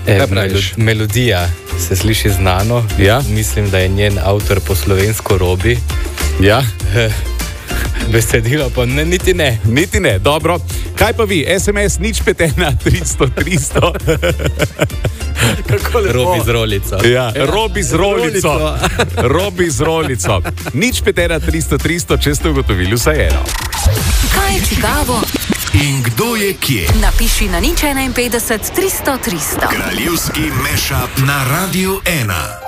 Melodija se sliši znano. Ja? Mislim, da je njen avtor po slovensko Robi. Ja? Besedilo pa ne, niti ne. Niti ne, dobro. Kaj pa vi, SMS 051 300 300? Robi z rolico. Ja, Robi z rolico. Robi z rolico. 051 300 300, če ste ugotovili vsaj eno. Kaj je čigavo? In kdo je kje? Napiši na 051 300 300. Kraljevski mashup na Radiu 1.